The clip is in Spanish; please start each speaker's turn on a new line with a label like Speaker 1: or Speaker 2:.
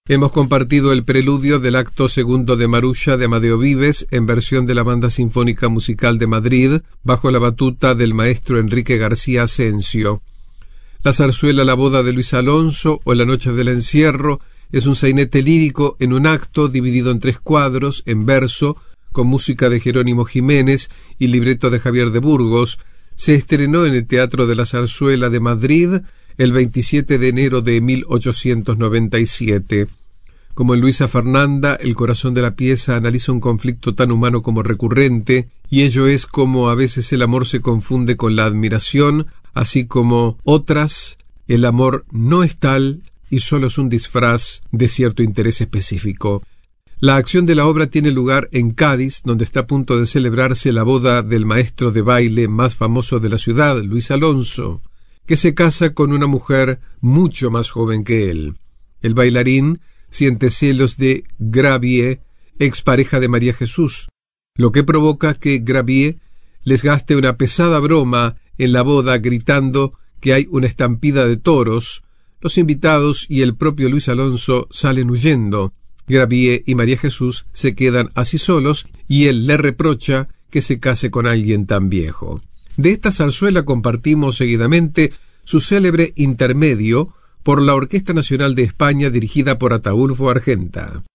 Speaker 1: Hemos compartido el preludio del acto segundo de Marulla de Amadeo Vives en versión de la Banda Sinfónica Musical de Madrid, bajo la batuta del maestro Enrique García Asensio. La zarzuela La boda de Luis Alonso o La noche del encierro es un sainete lírico en un acto dividido en 3 cuadros, en verso, con música de Jerónimo Jiménez y libreto de Javier de Burgos. Se estrenó en el Teatro de la Zarzuela de Madrid el 27 de enero de 1897. Como en Luisa Fernanda, el corazón de la pieza analiza un conflicto tan humano como recurrente, y ello es como a veces el amor se confunde con la admiración, así como otras, el amor no es tal y solo es un disfraz de cierto interés específico. La acción de la obra tiene lugar en Cádiz, donde está a punto de celebrarse la boda del maestro de baile más famoso de la ciudad, Luis Alonso, que se casa con una mujer mucho más joven que él. El bailarín siente celos de Gravier, expareja de María Jesús, lo que provoca que Gravier les gaste una pesada broma en la boda gritando que hay una estampida de toros. Los invitados y el propio Luis Alonso salen huyendo. Gravier y María Jesús se quedan así solos y él le reprocha que se case con alguien tan viejo. De esta zarzuela compartimos seguidamente su célebre intermedio por la Orquesta Nacional de España dirigida por Ataúlfo Argenta.